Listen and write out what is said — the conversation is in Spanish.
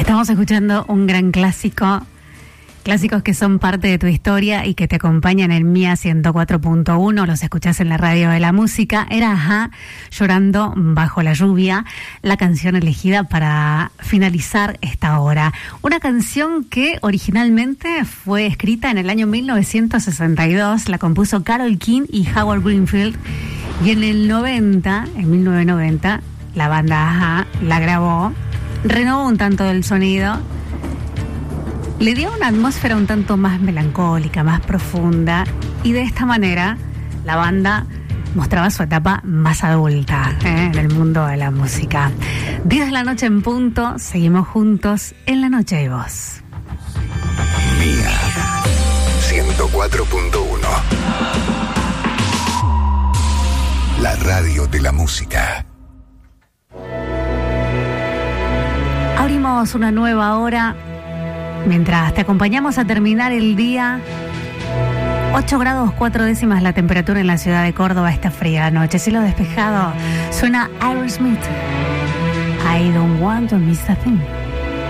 Estamos escuchando un gran clásico, clásicos que son parte de tu historia y que te acompañan en Mía 104.1, los escuchás en la radio de la música. Era A.H.A. Llorando bajo la lluvia, la canción elegida para finalizar esta hora. Una canción que originalmente fue escrita en el año 1962, la compuso Carole King y Howard Greenfield, y en el 1990, la banda A.H.A. la grabó, renovó un tanto el sonido, le dio una atmósfera un tanto más melancólica, más profunda, y de esta manera la banda mostraba su etapa más adulta en el mundo de la música. 10 de la noche en punto, seguimos juntos en La Noche de Voz. Mía 104.1, la radio de la música. Abrimos una nueva hora mientras te acompañamos a terminar el día. 8 grados 4 décimas la temperatura en la ciudad de Córdoba esta fría noche. Cielo despejado. Suena Aerosmith. I don't want to miss a thing.